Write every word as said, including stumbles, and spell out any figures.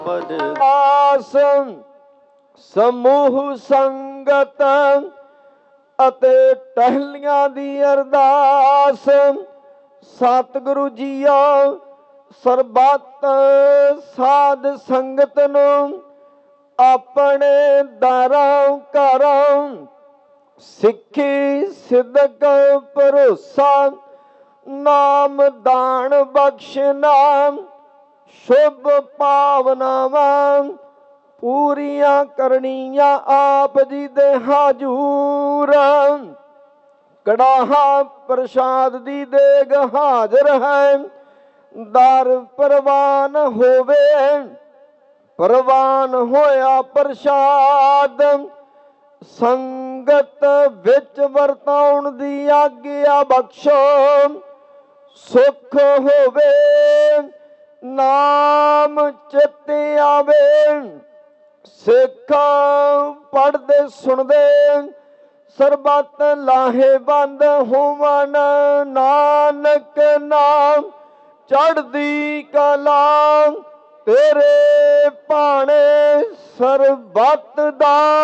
ਆਸ ਸਮੂਹ ਸੰਗਤ ਅਤੇ ਟਹਿਲੀਆਂ ਦੀ ਅਰਦਾਸ। ਸਤਿਗੁਰੂ ਜੀਓ ਸਰਬੱਤ ਸਾਧ ਸੰਗਤ ਨੂੰ ਆਪਣੇ ਦਰਾਂ ਘਰਾਂ ਸਿੱਖੀ ਸਿਦਕ ਭਰੋਸਾ ਨਾਮ ਦਾਨ ਬਖਸ਼ਣਾ ਸ਼ੁਭ ਭਾਵਨਾਵਾਂ ਪੂਰੀਆਂ ਕਰਨੀਆਂ ਆਪ ਜੀ ਦੇ ਹਾਜ਼ੂਰ। ਕੜਾਹਾ ਪ੍ਰਸ਼ਾਦ ਦੀ ਦੇਗ ਹਾਜ਼ਰ ਹੈ, ਦਰ ਪ੍ਰਵਾਨ ਹੋਵੇ। ਪ੍ਰਵਾਨ ਹੋਇਆ ਪ੍ਰਸ਼ਾਦ ਸੰਗਤ ਵਿੱਚ ਵਰਤਾਉਣ ਦੀ ਆਗਿਆ ਬਖਸ਼ੋ। ਸੁਖ ਹੋਵੇ ਨਾਮ ਚਿਤ ਆਵੇ, ਸਿੱਖ ਪੜ੍ਹਦੇ ਸੁਣਦੇ ਸਰਬੱਤ ਲਾਹੇਵੰਦ ਹੋਵਨ। ਨਾਨਕ ਨਾਮ ਚੜ੍ਹਦੀ ਕਲਾ ਤੇਰੇ ਭਾਣੇ ਸਰਬੱਤ ਦਾ